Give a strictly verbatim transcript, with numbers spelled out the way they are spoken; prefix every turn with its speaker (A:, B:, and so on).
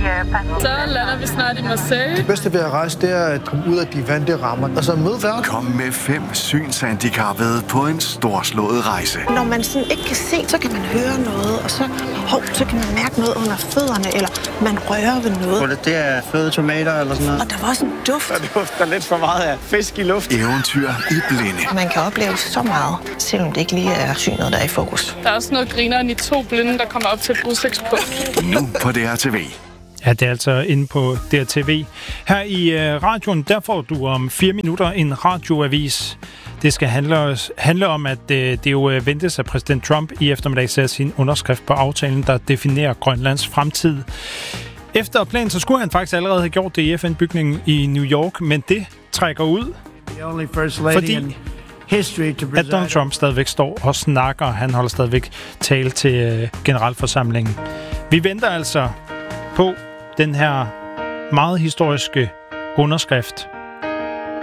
A: Så lander vi snart i Marseille.
B: Det bedste ved at rejse, det er at komme ud af de vante rammer. Og så møde verden.
C: Kom med fem synshandicappede på en storslået rejse.
D: Når man sådan ikke kan se, så kan man høre noget, og så, hov, så kan man mærke noget under fødderne, eller man rører ved noget.
E: Det er fløde tomater eller sådan noget.
D: Og der var også en duft.
E: Der dufter lidt for meget af fisk i luft.
C: Eventyr i blinde.
D: Man kan opleve så meget, selvom det ikke lige er synet, der er i fokus.
A: Der er også noget grineren i to blinde, der kommer op til et udsigtspunkt.
C: Nu på D R T V.
F: Ja, det er altså inde på D R T V. Her i uh, radioen, der får du om fire minutter en radioavis. Det skal handle, handle om, at uh, det jo uh, ventes, at præsident Trump i eftermiddag sætter sin underskrift på aftalen, der definerer Grønlands fremtid. Efter planen, så skulle han faktisk allerede have gjort det i F N-bygningen i New York, men det trækker ud, fordi at Donald Trump stadigvæk står og snakker. Han holder stadigvæk tale til uh, generalforsamlingen. Vi venter altså på den her meget historiske underskrift